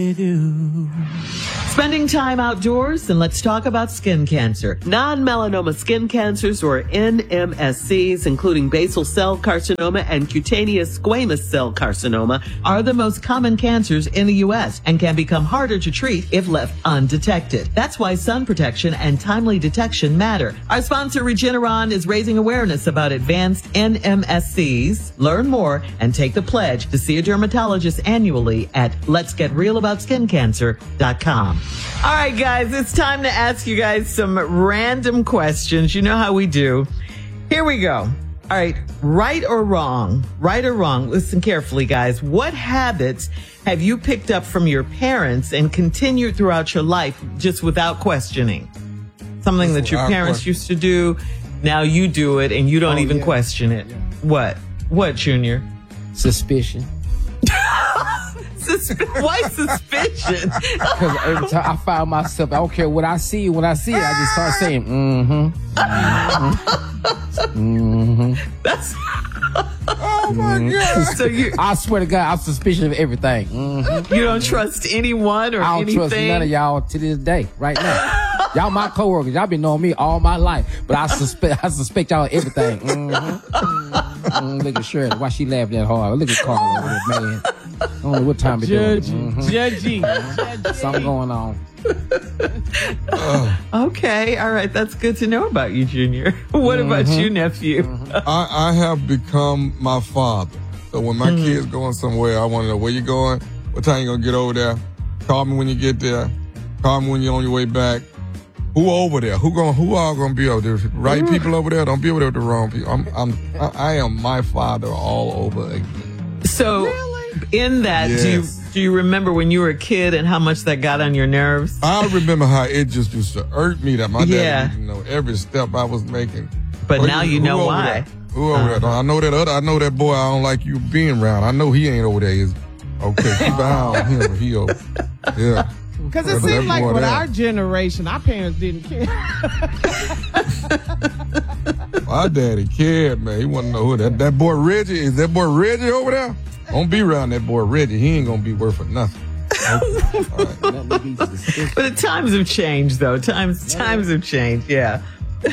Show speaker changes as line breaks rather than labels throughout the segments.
Spending time outdoors, and let's talk about skin cancer. Non-melanoma skin cancers, or NMSCs, including basal cell carcinoma and cutaneous squamous cell carcinoma, are the most common cancers in the U.S. and can become harder to treat if left undetected. That's why sun protection and timely detection matter. Our sponsor, Regeneron, is raising awareness about advanced NMSCs. Learn more and take the pledge to see a dermatologist annually at letsgetrealaboutSkinCancer.com. All right, guys, it's time to ask you guys some random questions. You know how we do. Here we go. All right, right or wrong? Listen carefully, guys. What habits have you picked up from your parents and continued throughout your life just without questioning? Something that your parents used to do, now you do it and you don't even question it. Yeah. What, Junior?
Suspicion.
Why suspicion?
Because every time I find myself, I don't care what I see. When I see it, I just start saying,
That's.
Oh my God!
So
I swear to God, I'm suspicious of everything.
You don't trust anyone or
I don't
anything?
trust none of y'all to this day, right now. Y'all my coworkers. Y'all been knowing me all my life, but I suspect y'all of everything. Look at Shirley. Why she laughing that hard? Look at Carl over there, man. I don't know what time it is.
Judging.
Something going on.
Okay, all right. That's good to know about you, Junior. What about you, nephew?
I have become my father. So when my kids going somewhere, I want to know where you going, what time you going to get over there. Call me when you get there. Call me when you're on your way back. Who over there? Who all gonna be over there? Right people over there? Don't be over there with the wrong people. I am my father all over again.
So, in that,
Yes.
do you remember when you were a kid and how much that got on your nerves?
I remember how it just used to hurt me that my
Yeah.
dad didn't know every step I was making.
But now you know why.
Who over there? I know that boy I don't like you being around. I know he ain't over there. Okay, keep an eye on him. He over. Yeah.
Because it seems like with our generation, our parents didn't care.
My daddy cared, man. He wanted to know who that boy Reggie. Is that boy Reggie over there? Don't be around that boy Reggie. He ain't gonna be worth for nothing. Okay. All right.
But the times have changed, though. Times have changed. Yeah.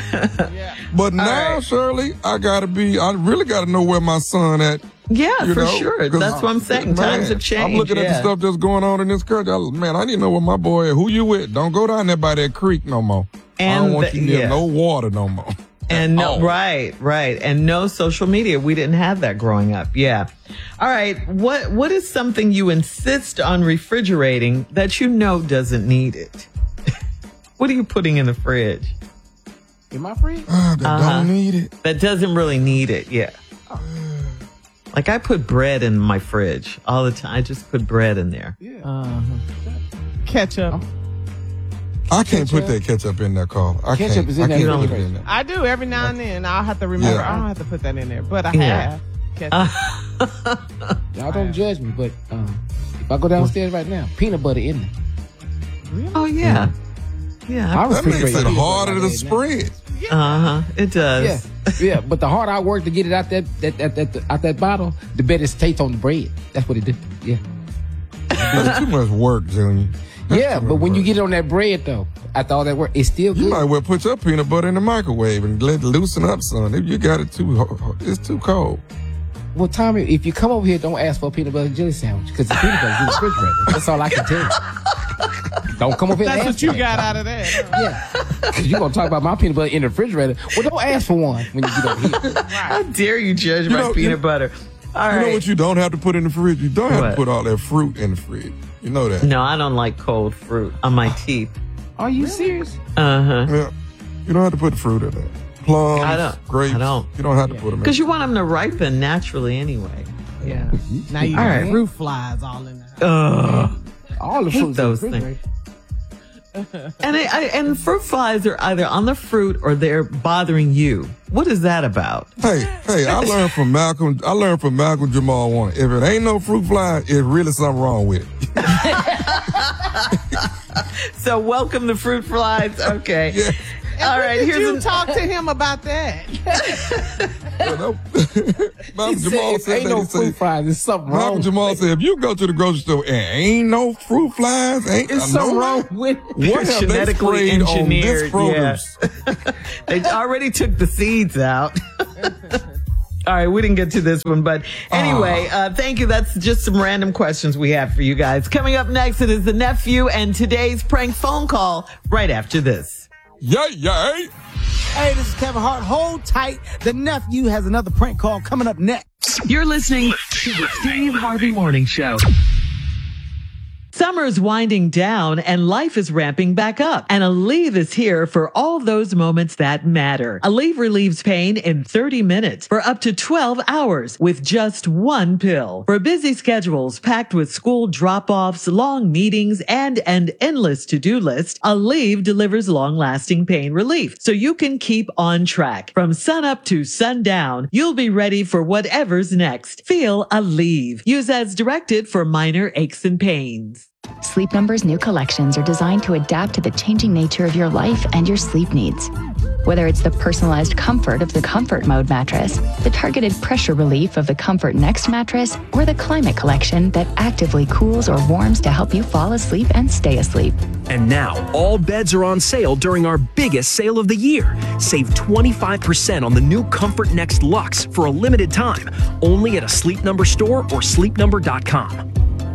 But now,
right.
Shirley, I really gotta know where my son at.
Yeah,
You
for
know,
sure. That's what I'm saying. Times have changed.
I'm looking at the stuff that's going on in this country. I need to know where my boy is. Who you with? Don't go down there by that creek no more. I don't want you near no water no more.
And no, right. And no social media. We didn't have that growing up. Yeah. All right. What is something you insist on refrigerating that you know doesn't need it? What are you putting in the fridge?
In my fridge?
That don't need it.
That doesn't really need it. Yeah. Like I put bread in my fridge all the time. I just put bread in there.
Yeah.
Ketchup.
I can't put that ketchup in there, Carl.
Ketchup is in there.
Put it in there.
I do every now and then. I'll have to remember.
Yeah.
I don't have to put that in there, but I have ketchup.
Y'all don't judge me, but if I go downstairs right now, peanut butter in there.
Really?
Oh yeah. Yeah.
That makes it harder to spread.
It does.
Yeah, but the harder I work to get it out that bottle, the better it tastes on the bread. That's what it did. Yeah.
That's too much work, Junior.
Yeah, but when you get it on that bread, though, after all that work, it's still good.
You might well put your peanut butter in the microwave and let it loosen up, son. If you got it it's too cold.
Well, Tommy, if you come over here, don't ask for a peanut butter and jelly sandwich because the peanut butter's in the refrigerator. That's all I can tell you. Don't come over here and
That's
ask
what you
for
got
that.
out of that.
Yeah, because you're going to talk about my peanut butter in the refrigerator. Well, don't ask for one when you get over here.
How dare you judge my peanut butter? All right.
You know what you don't have to put in the fridge? You don't have
What?
to put all that fruit in the fridge. You know that.
No, I don't like cold fruit on my teeth.
Are you serious?
Yeah. You don't have to put fruit in there. Plums, grapes.
I don't.
You don't have to put them in.
Because you want them to ripen naturally anyway. Yeah.
Now you
All
got
right.
fruit flies all in there.
All the
hate
fruits
those
in the refrigerator.
And fruit flies are either on the fruit or they're bothering you. What is that about?
Hey, I learned from Malcolm Jamal Warner. If it ain't no fruit fly, it's really something wrong with it.
So welcome the fruit flies. Okay.
Yeah.
All right.
Did
Here's
you talk to him about that?
Malcolm Jamal said,
ain't no fruit flies. There's something wrong.
Malcolm Jamal said, if you go to the grocery store and ain't no fruit flies,
There's something wrong with it.
What have
genetically
they sprayed on this
engineered,
produce?
They already took the seeds out. All right, we didn't get to this one, but anyway, thank you. That's just some random questions we have for you guys. Coming up next, it is the nephew and today's prank phone call right after this.
Yay, yay.
Hey, this is Kevin Hart. Hold tight. The nephew has another prank call coming up next.
You're listening to the Steve Harvey Morning Show. Summer is winding down and life is ramping back up. And Aleve is here for all those moments that matter. Aleve relieves pain in 30 minutes for up to 12 hours with just one pill. For busy schedules packed with school drop-offs, long meetings, and an endless to-do list, Aleve delivers long-lasting pain relief so you can keep on track. From sunup to sundown, you'll be ready for whatever's next. Feel Aleve. Use as directed for minor aches and pains.
Sleep Number's new collections are designed to adapt to the changing nature of your life and your sleep needs. Whether it's the personalized comfort of the Comfort Mode mattress, the targeted pressure relief of the Comfort Next mattress, or the Climate Collection that actively cools or warms to help you fall asleep and stay asleep.
And now, all beds are on sale during our biggest sale of the year. Save 25% on the new Comfort Next Luxe for a limited time, only at a Sleep Number store or sleepnumber.com.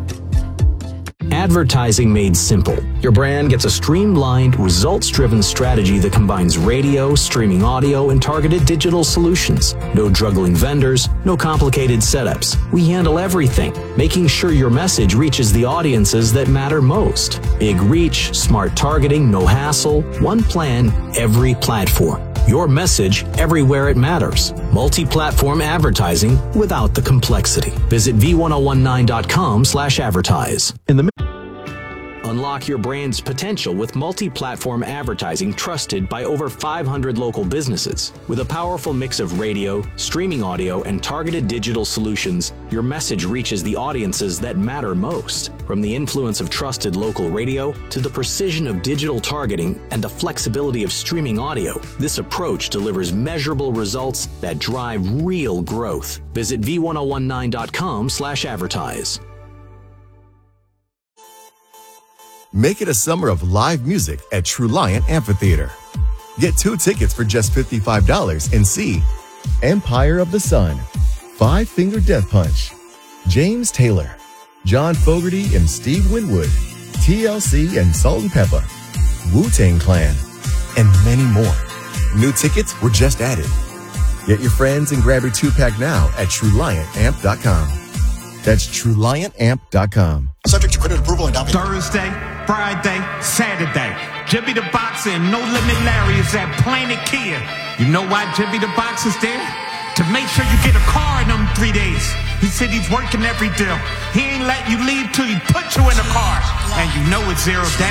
Advertising made simple. Your brand gets a streamlined, results-driven strategy that combines radio, streaming audio, and targeted digital solutions. No juggling vendors, no complicated setups. We handle everything, making sure your message reaches the audiences that matter most. Big reach, smart targeting, no hassle, one plan, every platform. Your message everywhere it matters. Multi-platform advertising without the complexity. Visit v1019.com/advertise. Unlock your brand's potential with multi-platform advertising trusted by over 500 local businesses. With a powerful mix of radio, streaming audio, and targeted digital solutions, your message reaches the audiences that matter most. From the influence of trusted local radio to the precision of digital targeting and the flexibility of streaming audio, this approach delivers measurable results that drive real growth. Visit v1019.com/advertise.
Make it a summer of live music at True Lion Amphitheater. Get 2 tickets for just $55 and see Empire of the Sun, Five Finger Death Punch, James Taylor, John Fogerty and Steve Winwood, TLC and Salt-N-Pepa, Wu-Tang Clan, and many more. New tickets were just added. Get your friends and grab your 2-pack now at TrueLionAmp.com. That's TrueLionAmp.com.
Subject to credit approval and down payment.
Thursday, Friday, Saturday. Jimmy the Boxer and No Limit Larry is at Planet Kia. You know why Jimmy the Boxer's there? To make sure you get a car in them 3 days. He said he's working every deal. He ain't let you leave till he put you in a car. And you know it's 0 down.